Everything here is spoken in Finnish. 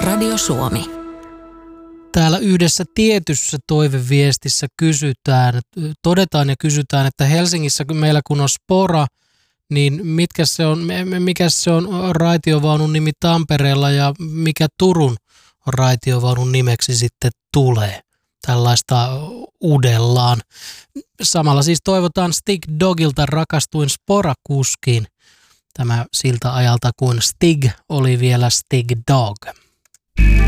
Radio Suomi. Täällä yhdessä tietyssä toiveviestissä todetaan ja kysytään, että Helsingissä meillä kun on Spora, niin mikä se on raitiovaunun nimi Tampereella ja mikä Turun raitiovaunun nimeksi sitten tulee. Tällaista uudellaan. Samalla siis toivotaan Stig Dogilta Rakastuin Spora-kuskiin. Tämä siltä ajalta, kun Stig oli vielä Stig Dog.